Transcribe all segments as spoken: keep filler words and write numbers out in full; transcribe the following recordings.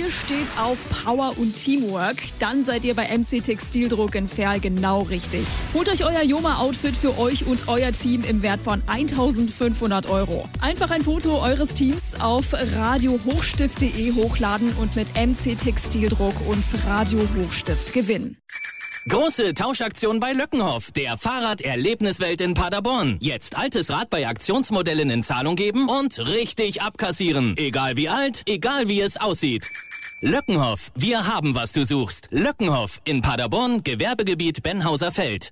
ihr steht auf Power und Teamwork, dann seid ihr bei M C Textildruck in Verl genau richtig. Holt euch euer Joma-Outfit für euch und euer Team im Wert von eintausendfünfhundert Euro. Einfach ein Foto eures Teams auf radio hochstift punkt de hochladen und mit M C Textildruck und Radio Hochstift gewinnen. Große Tauschaktion bei Löckenhoff, der Fahrraderlebniswelt in Paderborn. Jetzt altes Rad bei Aktionsmodellen in Zahlung geben und richtig abkassieren. Egal wie alt, egal wie es aussieht. Löckenhoff, wir haben, was du suchst. Löckenhoff in Paderborn, Gewerbegebiet Benhauser Feld.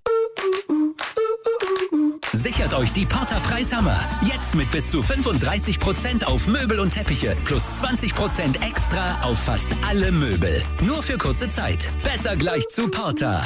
Sichert euch die Porter Preishammer. Jetzt mit bis zu fünfunddreißig Prozent auf Möbel und Teppiche. Plus zwanzig Prozent extra auf fast alle Möbel. Nur für kurze Zeit. Besser gleich zu Porter.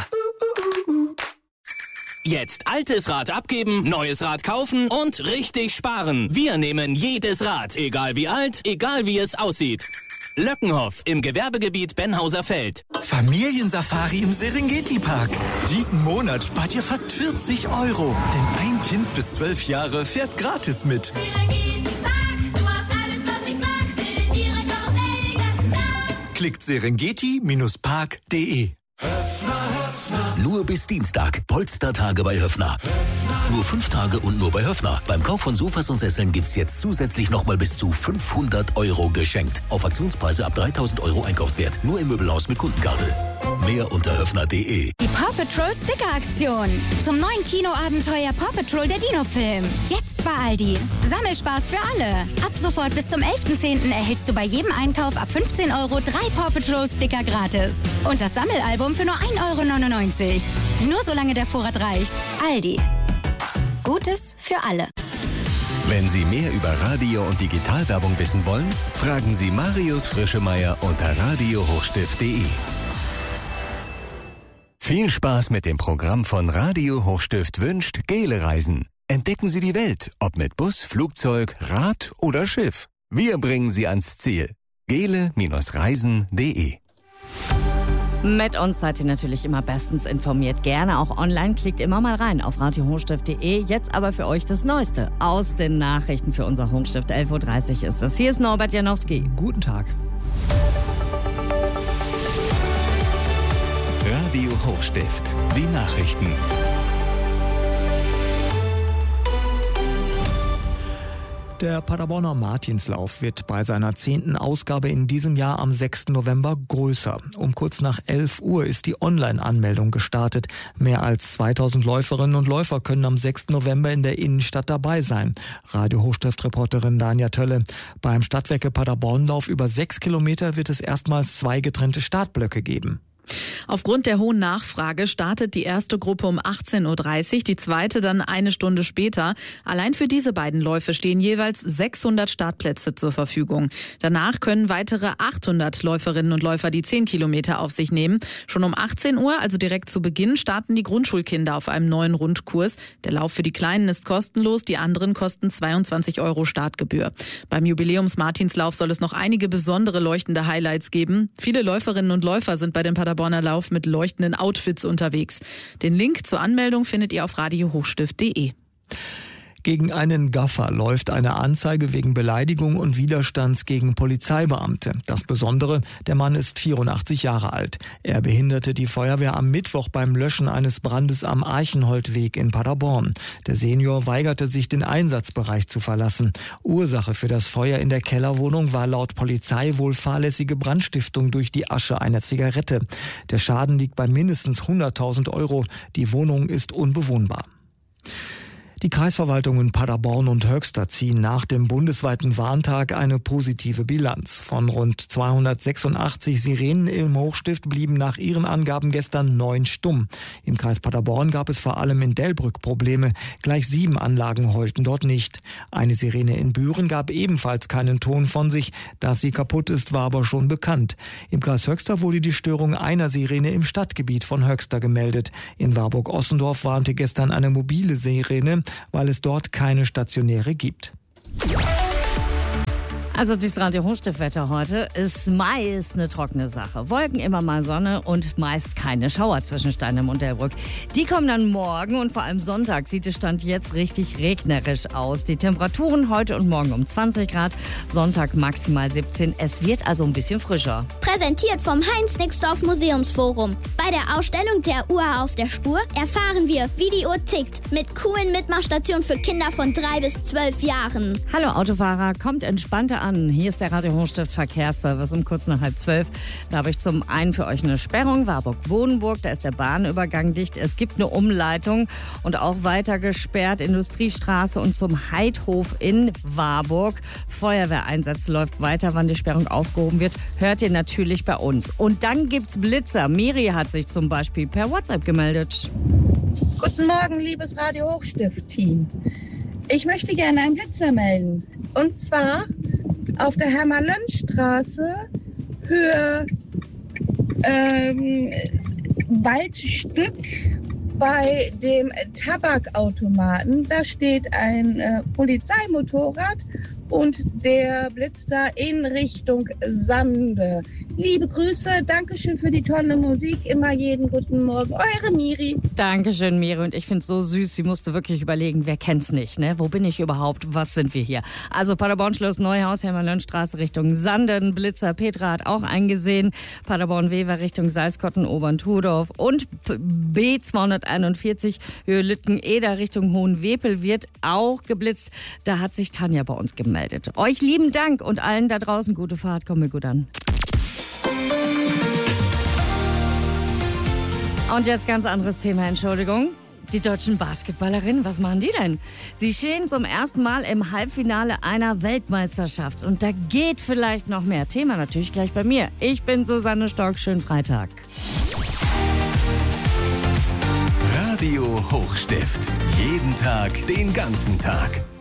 Jetzt altes Rad abgeben, neues Rad kaufen und richtig sparen. Wir nehmen jedes Rad, egal wie alt, egal wie es aussieht. Löckenhoff im Gewerbegebiet Benhauser Feld. Familiensafari im Serengeti-Park. Diesen Monat spart ihr fast vierzig Euro. Denn ein Kind bis zwölf Jahre fährt gratis mit. Serengeti-Park, du hast alles, was ich mag. Wilde Tiere, Karussell, den ganzen Tag. Klickt serengeti Bindestrich park punkt de. Nur bis Dienstag. Polstertage bei Höffner. Höffner. Nur fünf Tage und nur bei Höffner. Beim Kauf von Sofas und Sesseln gibt's jetzt zusätzlich nochmal bis zu fünfhundert Euro geschenkt. Auf Aktionspreise ab dreitausend Euro Einkaufswert. Nur im Möbelhaus mit Kundenkarte. Mehr unter höffner punkt de. Die Paw Patrol Sticker-Aktion. Zum neuen Kinoabenteuer Paw Patrol der Dino-Film. Jetzt bei Aldi. Sammelspaß für alle. Ab sofort bis zum elften zehnten erhältst du bei jedem Einkauf ab fünfzehn Euro drei Paw Patrol Sticker gratis. Und das Sammelalbum für nur ein Euro neunundneunzig. Nur solange der Vorrat reicht. Aldi. Gutes für alle. Wenn Sie mehr über Radio- und Digitalwerbung wissen wollen, fragen Sie Marius Frischemeier unter radio hochstift punkt de. Viel Spaß mit dem Programm von Radio Hochstift wünscht Gele Reisen. Entdecken Sie die Welt, ob mit Bus, Flugzeug, Rad oder Schiff. Wir bringen Sie ans Ziel. gele Reisen punkt de. Mit uns seid ihr natürlich immer bestens informiert. Gerne auch online. Klickt immer mal rein auf radio hochstift punkt de. Jetzt aber für euch das Neueste aus den Nachrichten für unser Hochstift. elf Uhr dreißig ist das. Hier ist Norbert Janowski. Guten Tag. Radio Hochstift. Die Nachrichten. Der Paderborner Martinslauf wird bei seiner zehnten Ausgabe in diesem Jahr am sechsten November größer. Um kurz nach elf Uhr ist die Online-Anmeldung gestartet. Mehr als zweitausend Läuferinnen und Läufer können am sechsten November in der Innenstadt dabei sein. Radio Hochstift-Reporterin Dania Tölle. Beim Stadtwerke Paderbornlauf über sechs Kilometer wird es erstmals zwei getrennte Startblöcke geben. Aufgrund der hohen Nachfrage startet die erste Gruppe um achtzehn Uhr dreißig, die zweite dann eine Stunde später. Allein für diese beiden Läufe stehen jeweils sechshundert Startplätze zur Verfügung. Danach können weitere achthundert Läuferinnen und Läufer die zehn Kilometer auf sich nehmen. Schon um achtzehn Uhr, also direkt zu Beginn, starten die Grundschulkinder auf einem neuen Rundkurs. Der Lauf für die Kleinen ist kostenlos, die anderen kosten zweiundzwanzig Euro Startgebühr. Beim Jubiläums-Martinslauf soll es noch einige besondere leuchtende Highlights geben. Viele Läuferinnen und Läufer sind bei dem Paderborner Lauf mit leuchtenden Outfits unterwegs. Den Link zur Anmeldung findet ihr auf radio hochstift punkt de. Gegen einen Gaffer läuft eine Anzeige wegen Beleidigung und Widerstands gegen Polizeibeamte. Das Besondere, der Mann ist vierundachtzig Jahre alt. Er behinderte die Feuerwehr am Mittwoch beim Löschen eines Brandes am Archenholdweg in Paderborn. Der Senior weigerte sich, den Einsatzbereich zu verlassen. Ursache für das Feuer in der Kellerwohnung war laut Polizei wohl fahrlässige Brandstiftung durch die Asche einer Zigarette. Der Schaden liegt bei mindestens hunderttausend Euro. Die Wohnung ist unbewohnbar. Die Kreisverwaltungen Paderborn und Höxter ziehen nach dem bundesweiten Warntag eine positive Bilanz. Von rund zweihundertsechsundachtzig Sirenen im Hochstift blieben nach ihren Angaben gestern neun stumm. Im Kreis Paderborn gab es vor allem in Delbrück Probleme. Gleich sieben Anlagen heulten dort nicht. Eine Sirene in Büren gab ebenfalls keinen Ton von sich. Dass sie kaputt ist, war aber schon bekannt. Im Kreis Höxter wurde die Störung einer Sirene im Stadtgebiet von Höxter gemeldet. In Warburg-Ossendorf warnte gestern eine mobile Sirene, weil es dort keine stationäre gibt. Also das Radio Hochstift-Wetter heute ist meist eine trockene Sache. Wolken, immer mal Sonne und meist keine Schauer zwischen Steinem und Delbrück. Die kommen dann morgen und vor allem Sonntag sieht es Stand jetzt richtig regnerisch aus. Die Temperaturen heute und morgen um zwanzig Grad, Sonntag maximal siebzehn. Es wird also ein bisschen frischer. Präsentiert vom Heinz-Nixdorf Museumsforum. Bei der Ausstellung der Uhr auf der Spur erfahren wir, wie die Uhr tickt. Mit coolen Mitmachstationen für Kinder von drei bis zwölf Jahren. Hallo Autofahrer, kommt entspannter an. Hier ist der Radio Hochstift Verkehrsservice um kurz nach halb zwölf. Da habe ich zum einen für euch eine Sperrung, Warburg-Bodenburg, da ist der Bahnübergang dicht. Es gibt eine Umleitung und auch weiter gesperrt, Industriestraße und zum Heidhof in Warburg. Feuerwehreinsatz läuft weiter, wann die Sperrung aufgehoben wird, hört ihr natürlich bei uns. Und dann gibt's Blitzer. Miri hat sich zum Beispiel per WhatsApp gemeldet. Guten Morgen, liebes Radio Hochstift-Team. Ich möchte gerne einen Blitzer melden. Und zwar auf der Hermann-Lönn-Straße, Höhe ähm, Waldstück bei dem Tabakautomaten. Da steht ein äh, Polizeimotorrad und der blitzt da in Richtung Sande. Liebe Grüße, Dankeschön für die tolle Musik. Immer jeden guten Morgen. Eure Miri. Dankeschön, Miri. Und ich finde es so süß. Sie musste wirklich überlegen, wer kennt's nicht, ne? Wo bin ich überhaupt? Was sind wir hier? Also Paderborn, Schloss Neuhaus, Hermann-Lönn-Straße Richtung Sanden. Blitzer Petra hat auch eingesehen. Paderborn-Wever Richtung Salzkotten, Obern-Tudorf. Und B zweihunderteinundvierzig Höhe Lütgen-Eder Richtung Hohenwepel wird auch geblitzt. Da hat sich Tanja bei uns gemeldet. Euch lieben Dank und allen da draußen gute Fahrt. Kommt mir gut an. Und jetzt ganz anderes Thema, Entschuldigung. Die deutschen Basketballerinnen, was machen die denn? Sie stehen zum ersten Mal im Halbfinale einer Weltmeisterschaft. Und da geht vielleicht noch mehr. Thema natürlich gleich bei mir. Ich bin Susanne Stork. Schönen Freitag. Radio Hochstift. Jeden Tag, den ganzen Tag.